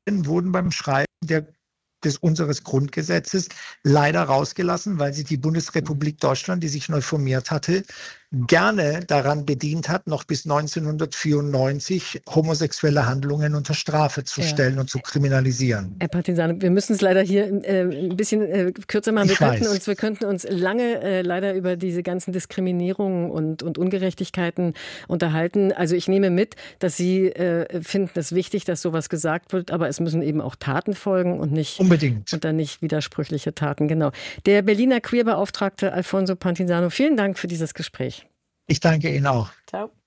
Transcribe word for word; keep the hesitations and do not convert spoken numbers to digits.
wurden beim Schreiben der, des unseres Grundgesetzes leider rausgelassen, weil sich die Bundesrepublik Deutschland, die sich neu formiert hatte, gerne daran bedient hat, noch bis neunzehnhundertvierundneunzig homosexuelle Handlungen unter Strafe zu Ja. stellen und zu kriminalisieren. Herr Partinsano, wir müssen es leider hier äh, ein bisschen äh, kürzer machen. Wir Ich könnten, weiß. uns, wir könnten uns lange äh, leider über diese ganzen Diskriminierungen und, und Ungerechtigkeiten unterhalten. Also ich nehme mit, dass Sie äh, finden es wichtig, dass sowas gesagt wird, aber es müssen eben auch Taten folgen und nicht Unbedingt. und dann nicht widersprüchliche Taten. Genau. Der Berliner Queerbeauftragte Alfonso Partinsano, vielen Dank für dieses Gespräch. Ich danke Ihnen auch. Ciao.